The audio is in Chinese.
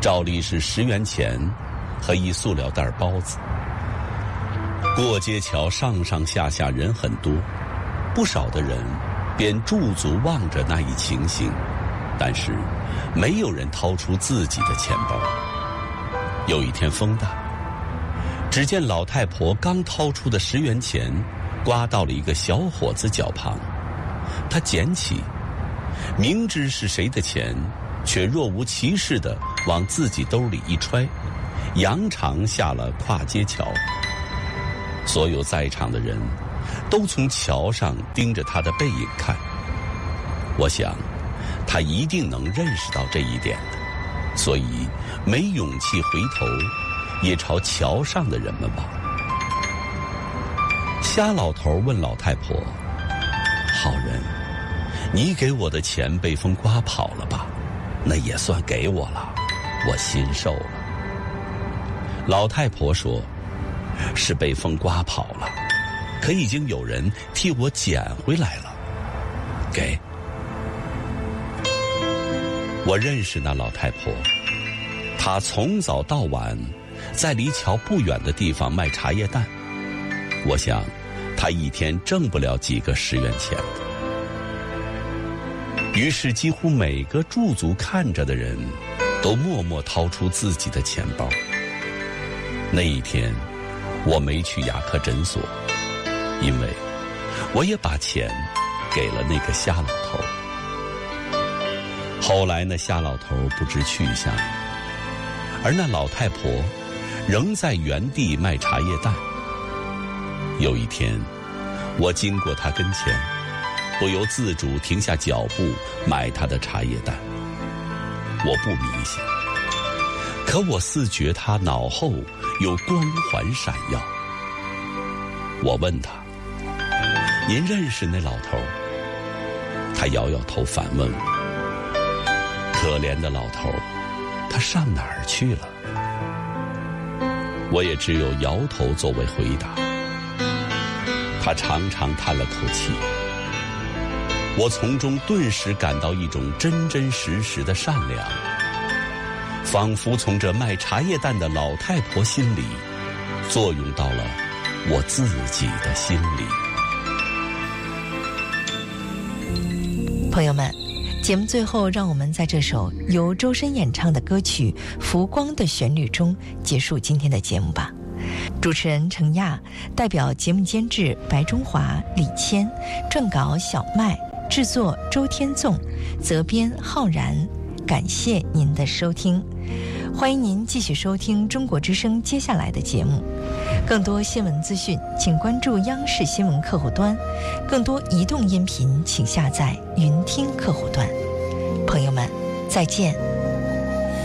照例是10元钱和一塑料袋包子。过街桥上上下下人很多，不少的人便驻足望着那一情形，但是没有人掏出自己的钱包。有一天风大，只见老太婆刚掏出的10元钱刮到了一个小伙子脚旁，她捡起，明知是谁的钱，却若无其事地往自己兜里一揣，扬长下了跨街桥。所有在场的人都从桥上盯着他的背影看，我想他一定能认识到这一点的，所以没勇气回头，也朝桥上的人们望。瞎老头问老太婆：“好人，你给我的钱被风刮跑了吧？那也算给我了，我心受了。”老太婆说：“是被风刮跑了，可已经有人替我捡回来了，给。”我认识那老太婆，她从早到晚在离桥不远的地方卖茶叶蛋，我想她一天挣不了几个10元钱的。于是几乎每个驻足看着的人都默默掏出自己的钱包。那一天我没去牙科诊所，因为我也把钱给了那个瞎老头。后来那瞎老头不知去向，而那老太婆仍在原地卖茶叶蛋。有一天我经过她跟前，不由自主停下脚步买她的茶叶蛋。我不迷信，可我似觉她脑后有光环闪耀。我问他：“您认识那老头？”他摇摇头反问我：“可怜的老头，他上哪儿去了？”我也只有摇头作为回答。他长长叹了口气，我从中顿时感到一种真真实实的善良，仿佛从这卖茶叶蛋的老太婆心里作用到了我自己的心里。 朋友们，节目最后让我们在这首由周深演唱的歌曲《浮光》的旋律中结束今天的节目吧。主持人程亚，代表节目监制白中华、李谦，撰稿小麦，制作周天纵，责编浩然。感谢您的收听，欢迎您继续收听中国之声接下来的节目。更多新闻资讯请关注央视新闻客户端，更多移动音频请下载云听客户端。朋友们，再见。